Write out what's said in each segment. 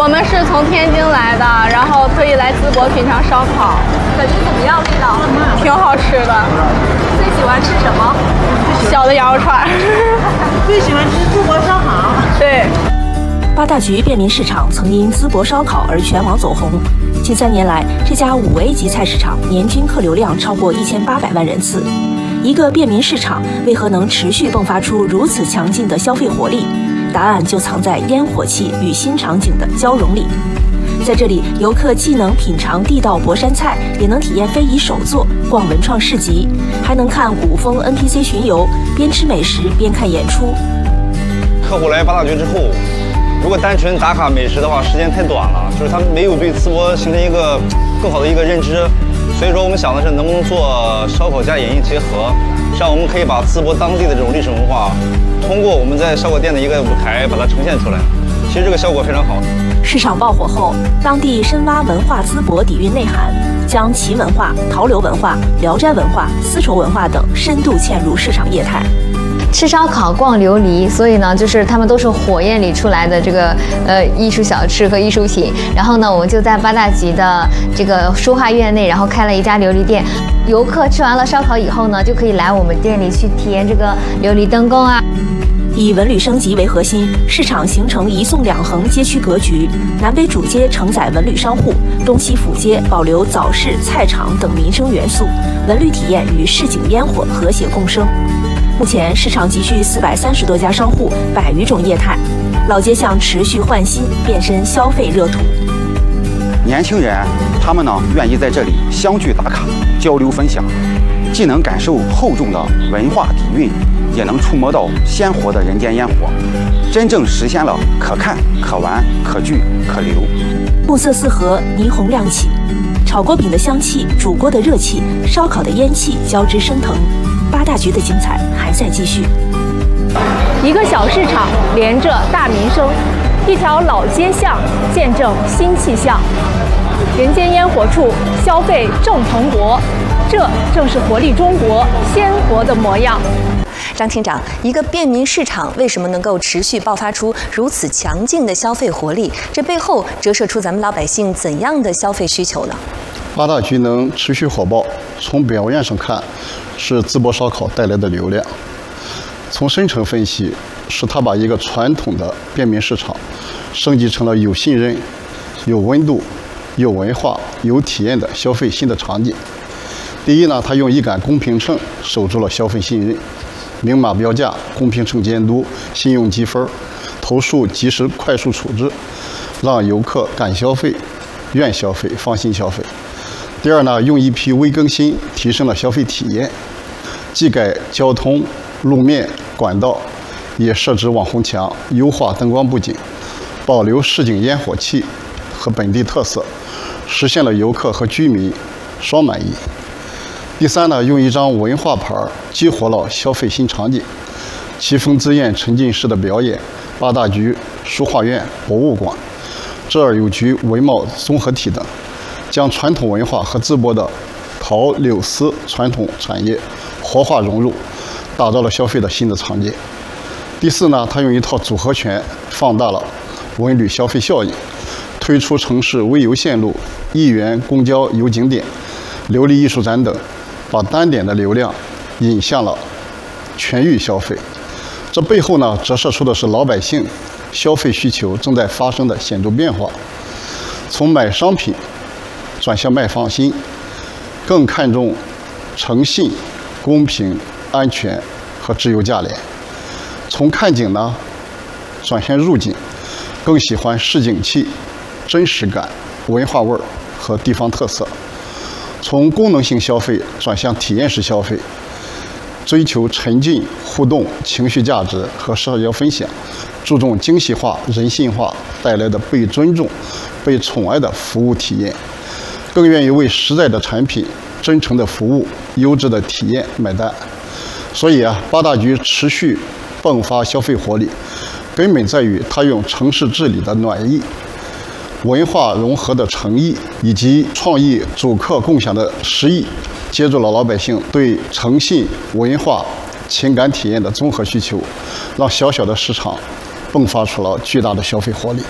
我们是从天津来的，然后特意来淄博品尝烧烤， 感觉怎么样？味道？ 挺好吃的。 最喜欢吃什么？ 小的羊肉串。 最喜欢吃淄博烧烤。 对。 八大局便民市场曾因淄博烧烤而全网走红。近3年来，这家5A 级菜市场年均客流量超过1800万人次。一个便民市场为何能持续迸发出如此强劲的消费活力？答案就藏在烟火气与新场景的交融里。在这里，游客既能品尝地道博山菜，也能体验非遗手作、逛文创市集，还能看古风 NPC 巡游，边吃美食边看演出。 客户来八大局之后，如果单纯打卡美食的话，时间太短了，就是他们没有对淄博形成一个更好的一个认知。所以说，我们想的是能不能做烧烤加演艺结合，这样我们可以把淄博当地的这种历史文化，通过我们在烧烤店的一个舞台把它呈现出来。其实这个效果非常好。 市场爆火后，当地深挖文化淄博底蕴内涵，将齐文化、陶刘文化、聊斋文化、丝绸文化等深度嵌入市场业态。 吃烧烤、逛琉璃，所以呢，就是他们都是火焰里出来的这个艺术小吃和艺术品。然后呢，我们就在八大局的这个书画院内，然后开了一家琉璃店。游客吃完了烧烤以后呢，就可以来我们店里去体验这个琉璃灯工啊。以文旅升级为核心，市场形成一纵两横街区格局，南北主街承载文旅商户，东西辅街保留早市、菜场等民生元素，文旅体验与市井烟火和谐共生。目前市场集聚430多家商户，100余种业态，老街巷持续换新，变身消费热土。 年轻人他们呢愿意在这里相聚打卡、交流分享，既能感受厚重的文化底蕴，也能触摸到鲜活的人间烟火，真正实现了可看、可玩、可聚、可留。 暮色四合，霓虹亮起，炒锅饼的香气、煮锅的热气、烧烤的烟气交织升腾。八大局的精彩还在继续。 一个小市场连着大民生，一条老街巷见证新气象。人间烟火处，消费正蓬勃，这正是活力中国鲜活的模样。 张厅长，一个便民市场为什么能够持续爆发出如此强劲的消费活力？这背后折射出咱们老百姓怎样的消费需求呢？ 八大局能持续火爆，从表面上看是淄博烧烤带来的流量，从深层分析是它把一个传统的便民市场升级成了有信任、有温度、有文化、有体验的消费新的场景。第一呢，它用一杆公平秤守住了消费信任，明码标价、公平秤监督、信用积分、投诉及时快速处置，让游客敢消费、愿消费、放心消费。第二呢，用一批微更新提升了消费体验，既改交通、路面、管道，也设置网红墙，优化灯光布景，保留市井烟火气和本地特色，实现了游客和居民双满意。第三呢，用一张文化牌激活了消费新场景，奇峰之宴沉浸式的表演，八大局书画院、博物馆、浙二有局文贸综合体等，将传统文化和淄博的陶柳丝传统产业活化融入，打造了消费的新的场景。第四呢，它用一套组合拳放大了文旅消费效应，推出城市微游线路、1元公交游景点、琉璃艺术展等，把单点的流量引向了全域消费。这背后呢，折射出的是老百姓消费需求正在发生的显著变化，从买商品转向卖放心，更看重诚信、公平、安全和自由价廉。从看景呢，转向入景，更喜欢市井气、真实感、文化味儿和地方特色。从功能性消费转向体验式消费，追求沉浸、互动、情绪价值和社交分享，注重精细化、人性化带来的被尊重、被宠爱的服务体验，更愿意为实在的产品、真诚的服务、优质的体验买单。所以八大局持续迸发消费活力，根本在于它用城市治理的暖意、文化融合的诚意以及创意主客共享的实意，接住了老百姓对诚信、文化、情感体验的综合需求，让小小的市场迸发出了巨大的消费活力。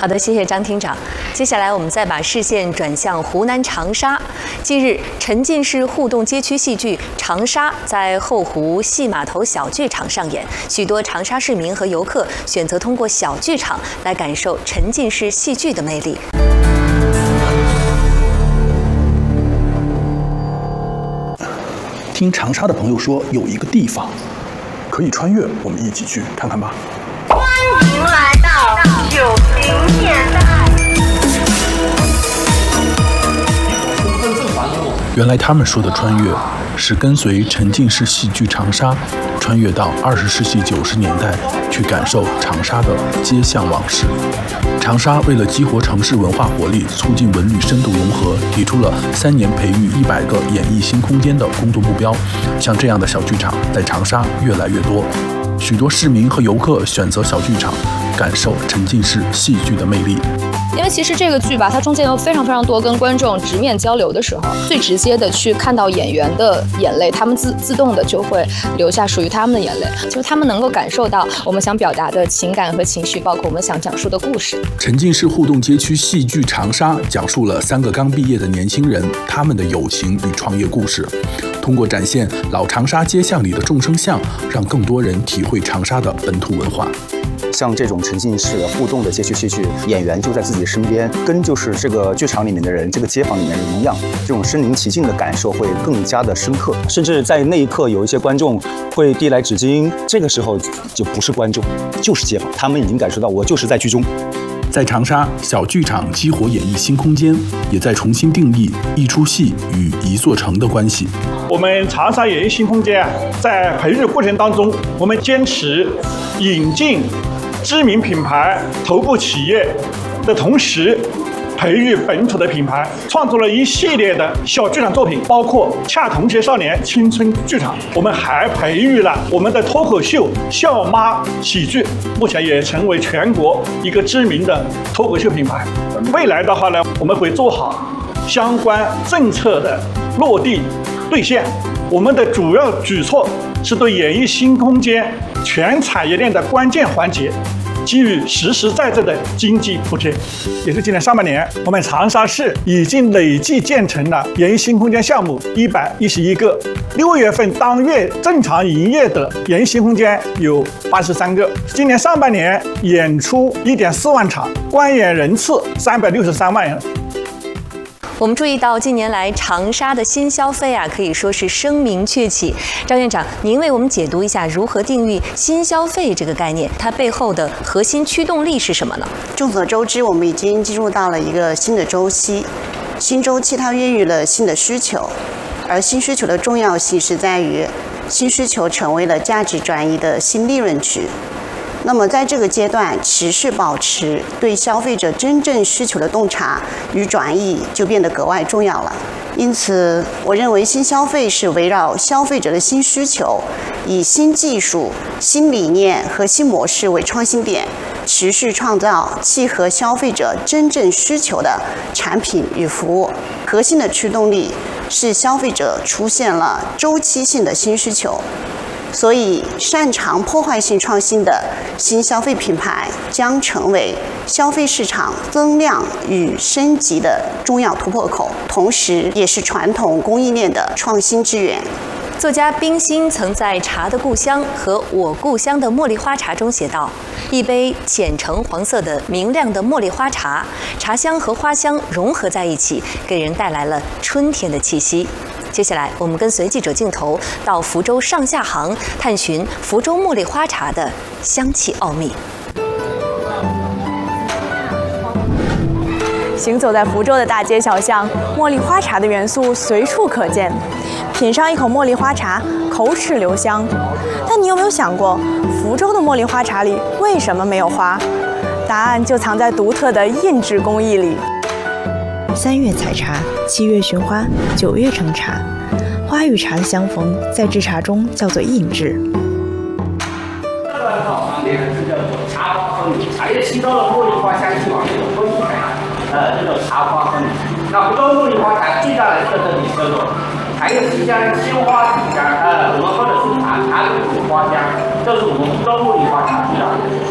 好的，谢谢张厅长。接下来我们再把视线转向湖南长沙。近日，沉浸式互动街区戏剧《长沙》在后湖戏码头小剧场上演，许多长沙市民和游客选择通过小剧场来感受沉浸式戏剧的魅力。 听长沙的朋友说，有一个地方可以穿越，我们一起去看看吧。 欢迎来到90年代。 原来他们说的穿越，是跟随沉浸式戏剧长沙，穿越到20世纪90年代，去感受长沙的街巷往事。长沙为了激活城市文化活力，促进文旅深度融合，提出了3年培育100个演艺新空间的工作目标。像这样的小剧场在长沙越来越多，许多市民和游客选择小剧场，感受沉浸式戏剧的魅力。 因为其实这个剧吧，它中间有非常多跟观众直面交流的时候，最直接的去看到演员的眼泪，他们自动的就会流下属于他们的眼泪，就是他们能够感受到我们想表达的情感和情绪，包括我们想讲述的故事。 沉浸式互动街区戏剧《长沙》讲述了3个刚毕业的年轻人他们的友情与创业故事，通过展现老长沙街巷里的众生相，让更多人体会长沙的本土文化。 像这种沉浸式互动的街区戏剧，演员就在自己身边，跟就是这个剧场里面的人、这个街坊里面的人一样，这种身临其境的感受会更加的深刻。甚至在那一刻，有一些观众会递来纸巾，这个时候就不是观众，就是街坊，他们已经感受到我就是在剧中。 在长沙，小剧场激活演艺新空间，也在重新定义一出戏与一座城的关系。 我们长沙演艺新空间在培育过程当中，我们坚持引进知名品牌、头部企业的同时，培育本土的品牌，创作了一系列的小剧场作品，包括恰同学少年青春剧场。我们还培育了我们的脱口秀笑妈喜剧，目前也成为全国一个知名的脱口秀品牌。未来的话呢，我们会做好相关政策的落地兑现。我们的主要举措是对演艺新空间全产业链的关键环节给予实实在在的经济补贴。也是今年上半年，我们长沙市已经累计建成了演艺新空间项目111个。6月份当月正常营业的演艺新空间有83个。今年上半年演出1.4万场，观演人次363万人。 我们注意到，近年来长沙的新消费可以说是声名鹊起。张院长，您为我们解读一下如何定义新消费这个概念，它背后的核心驱动力是什么呢？ 众所周知，我们已经进入到了一个新的周期，新周期它孕育了新的需求，而新需求的重要性是在于，新需求成为了价值转移的新利润区。那么在这个阶段，持续保持对消费者真正需求的洞察与转移就变得格外重要了。因此，我认为新消费是围绕消费者的新需求，以新技术、新理念和新模式为创新点，持续创造契合消费者真正需求的产品与服务。核心的驱动力是消费者出现了周期性的新需求。所以，擅长破坏性创新的新消费品牌将成为消费市场增量与升级的重要突破口，同时也是传统供应链的创新之源。 作家冰心曾在《茶的故乡》和《我故乡的茉莉花茶》中写道：“一杯浅橙黄色的明亮的茉莉花茶，茶香和花香融合在一起，给人带来了春天的气息。”接下来，我们跟随记者镜头到福州上下杭，探寻福州茉莉花茶的香气奥秘。 行走在福州的大街小巷，茉莉花茶的元素随处可见。品上一口茉莉花茶，口齿留香。但你有没有想过，福州的茉莉花茶里为什么没有花？答案就藏在独特的印制工艺里。 3月采茶，7月寻花，9月成茶。花与茶的相逢，在制茶中叫做印制。 旁边是叫做茶花分离，茶叶吸收了茉莉花香气往这种分开，这叫茶花分离。那福州茉莉花茶最大的特色叫做茶叶是将鲜花体香，我们喝的是茶根土花香，这是我们福州茉莉花茶最大的特色。